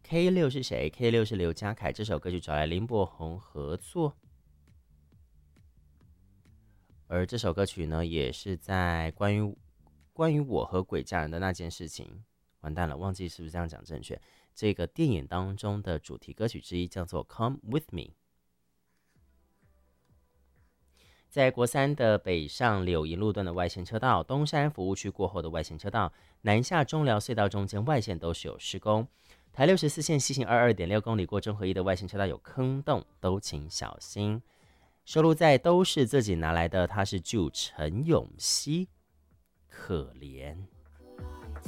K6 是谁 ？K6 是刘家凯，这首歌曲找来林柏宏合作，而这首歌曲呢，也是在关于我和鬼家人的那件事情，完蛋了，忘记是不是这样讲正确。这个电影当中的主题歌曲之一叫做《Come With Me》。在国三的北上柳营路段的外线车道，东山服务区过后的外线车道，南下中寮隧道中间外线都是有施工。台64线西行22.6公里过中和一的外线车道有坑洞，都请小心。收录在都是自己拿来的，他是 Jude 陈永熙，可怜。